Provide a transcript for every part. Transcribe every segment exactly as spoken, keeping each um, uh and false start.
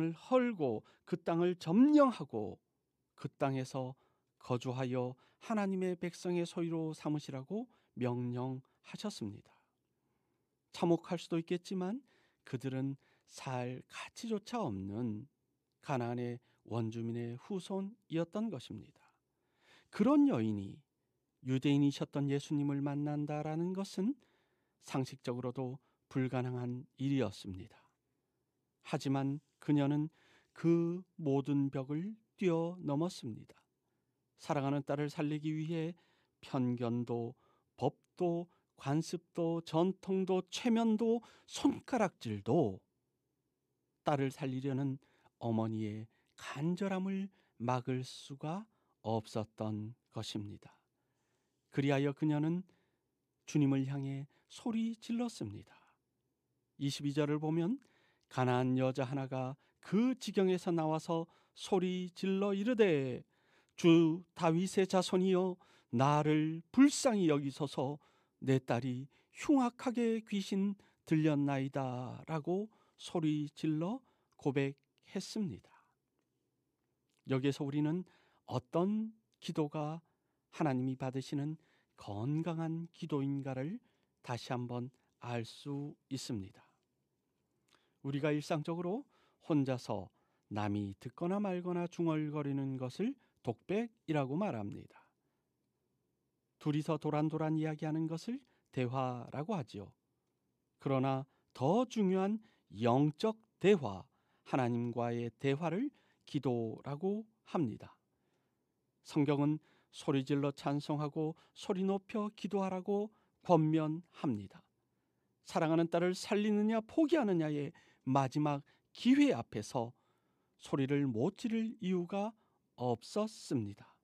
땅을 헐고 그 땅을 점령하고 그 땅에서 거주하여 하나님의 백성의 소유로 삼으시라고 명령하셨습니다. 참혹할 수도 있겠지만 그들은 살 가치조차 없는 가나안의 원주민의 후손이었던 것입니다. 그런 여인이 유대인이셨던 예수님을 만난다라는 것은 상식적으로도 불가능한 일이었습니다. 하지만 그녀는 그 모든 벽을 뛰어넘었습니다. 사랑하는 딸을 살리기 위해 편견도, 법도, 관습도, 전통도, 체면도, 손가락질도 딸을 살리려는 어머니의 간절함을 막을 수가 없었던 것입니다. 그리하여 그녀는 주님을 향해 소리 질렀습니다. 이십이 절을 보면 가나안 여자 하나가 그 지경에서 나와서 소리 질러 이르되 주 다윗의 자손이여 나를 불쌍히 여기소서 내 딸이 흉악하게 귀신 들렸나이다 라고 소리 질러 고백했습니다. 여기에서 우리는 어떤 기도가 하나님이 받으시는 건강한 기도인가를 다시 한번 알 수 있습니다. 우리가 일상적으로 혼자서 남이 듣거나 말거나 중얼거리는 것을 독백이라고 말합니다. 둘이서 도란도란 이야기하는 것을 대화라고 하지요. 그러나 더 중요한 영적 대화, 하나님과의 대화를 기도라고 합니다. 성경은 소리질러 찬송하고 소리 높여 기도하라고 권면합니다. 사랑하는 딸을 살리느냐 포기하느냐의 마지막 기회 앞에서 소리를 못 지를 이유가 없었습니다.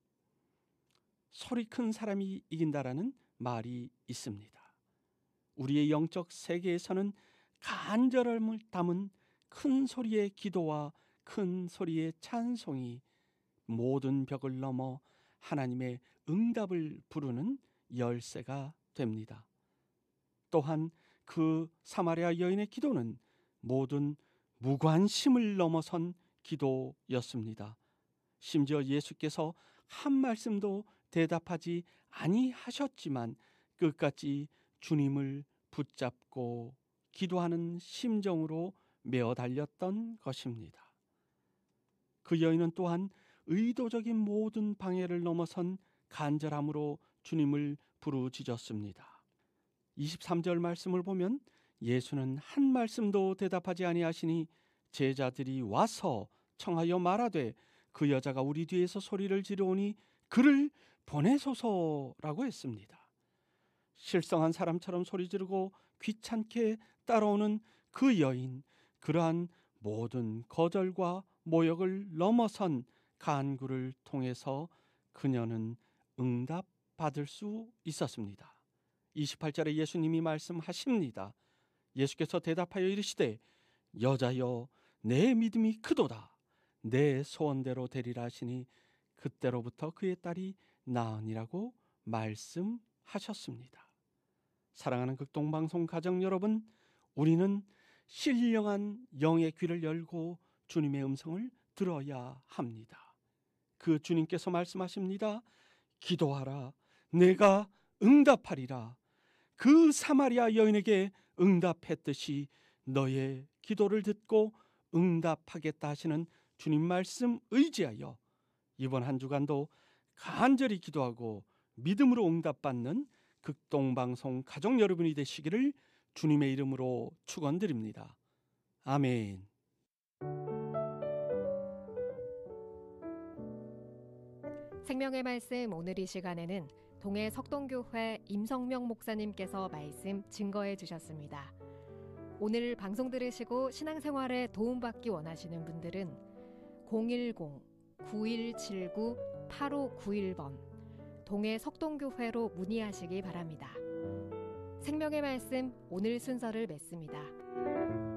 소리 큰 사람이 이긴다라는 말이 있습니다. 우리의 영적 세계에서는 간절함을 담은 큰 소리의 기도와 큰 소리의 찬송이 모든 벽을 넘어 하나님의 응답을 부르는 열쇠가 됩니다. 또한 그 사마리아 여인의 기도는 모든 무관심을 넘어선 기도였습니다. 심지어 예수께서 한 말씀도 대답하지 아니하셨지만 끝까지 주님을 붙잡고 기도하는 심정으로 메어 달렸던 것입니다. 그 여인은 또한 의도적인 모든 방해를 넘어선 간절함으로 주님을 부르짖었습니다. 이십삼 절 말씀을 보면 예수는 한 말씀도 대답하지 아니하시니 제자들이 와서 청하여 말하되 그 여자가 우리 뒤에서 소리를 지르오니 그를 보내소서라고 했습니다. 실성한 사람처럼 소리 지르고 귀찮게 따라오는 그 여인, 그러한 모든 거절과 모욕을 넘어선 간구를 통해서 그녀는 응답받을 수 있었습니다. 이십팔 절에 예수님이 말씀하십니다. 예수께서 대답하여 이르시되 여자여 내 믿음이 크도다. 내 소원대로 되리라 하시니 그때로부터 그의 딸이 나으니라고 말씀하셨습니다. 사랑하는 극동방송 가정 여러분, 우리는 신령한 영의 귀를 열고 주님의 음성을 들어야 합니다. 그 주님께서 말씀하십니다. 기도하라 내가 응답하리라. 그 사마리아 여인에게 응답했듯이 너의 기도를 듣고 응답하겠다 하시는 주님 말씀 의지하여 이번 한 주간도 간절히 기도하고 믿음으로 응답받는 극동방송 가족 여러분이 되시기를 주님의 이름으로 축원드립니다. 아멘. 생명의 말씀 오늘 이 시간에는 동해 석동교회 임성명 목사님께서 말씀 증거해 주셨습니다. 오늘 방송 들으시고 신앙생활에 도움받기 원하시는 분들은 공일공 구일칠구 팔오구일 번 동해 석동교회로 문의하시기 바랍니다. 생명의 말씀 오늘 순서를 맺습니다.